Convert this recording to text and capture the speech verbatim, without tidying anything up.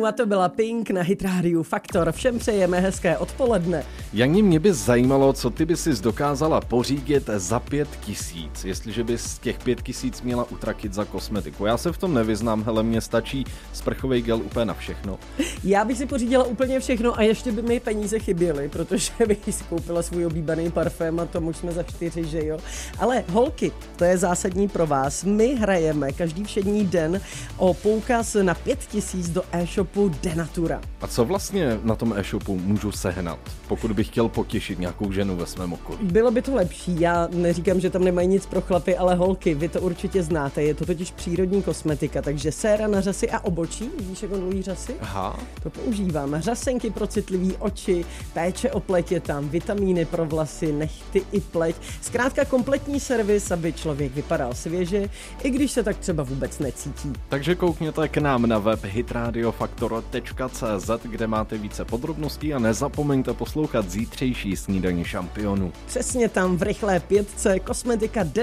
a to byla Pink na Hit Radio Faktor. Všem přejeme hezké odpoledne. Jani, mě by zajímalo, co ty by sis dokázala pořídit za pět tisíc, jestliže bys z těch pět tisíc měla utratit za kosmetiku. Já se v tom nevyznám, hele, mně stačí sprchovej gel úplně na všechno. Já bych si pořídila úplně všechno a ještě by mi peníze chyběly, protože bych si koupila svůj oblíbený parfém a tomu jsme za čtyři, že jo. Ale holky, to je zásadní pro vás. My hrajeme každý všední den o poukaz na pět tisíc do e-shopu Denatura. A co vlastně na tom e-shopu můžu sehnat, pokud bych chtěl potěšit nějakou ženu ve svém okolí? Bylo by to lepší, já neříkám, že tam nemají nic pro chlapy, ale holky, vy to určitě znáte, je to totiž přírodní kosmetika, takže séra na řasy a obočí, víš, jak on dlouhý řasy? Aha. To používám, řasenky pro citlivý oči, péče o pleť je tam, vitamíny pro vlasy, nehty i pleť, zkrátka kompletní servis, aby člověk vypadal svěže, i když se tak třeba vůbec necítí. Takže koukněte k nám na web hitradiofaktor tečka cé zet, kde máte více podrobností a nezapomeňte poslouchat zítřejší snídaní šampionů. Přesně tam v rychlé pětce kosmetika